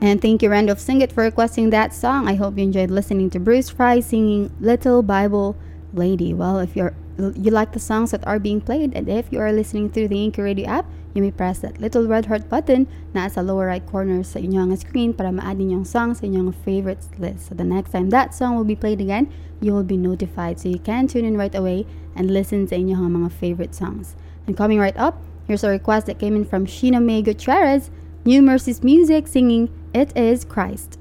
And thank you, Randolph Singit, for requesting that song. I hope you enjoyed listening to Bruce Fry singing Little Bible Lady. Well, if you like the songs that are being played, and if you are listening through the Anchor Radio app, you may press that little red heart button na sa lower right corner sa inyong screen para ma-add ninyong song sa inyong favorites list. So the next time that song will be played again, you will be notified. So you can tune in right away and listen sa inyong mga favorite songs. And coming right up, here's a request that came in from Sheena May Gutierrez, New Mercies Music, singing It Is Christ.